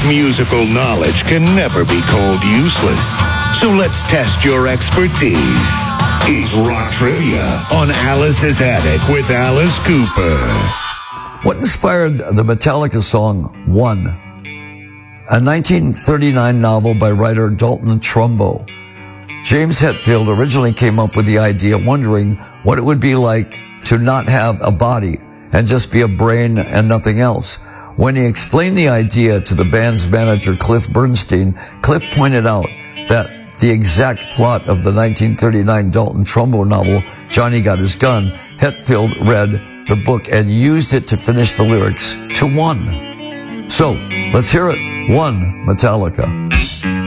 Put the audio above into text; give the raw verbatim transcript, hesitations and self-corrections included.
musical knowledge can never be called useless. So let's test your expertise. It's Rock Trivia on Alice's Attic with Alice Cooper. What inspired the Metallica song One? A nineteen thirty-nine novel by writer Dalton Trumbo. James Hetfield originally came up with the idea wondering what it would be like to not have a body and just be a brain and nothing else. When he explained the idea to the band's manager Cliff Bernstein, Cliff pointed out that the exact plot of the nineteen thirty-nine Dalton Trumbo novel, Johnny Got His Gun, Hetfield read the book and used it to finish the lyrics to One. So, let's hear it. One, Metallica.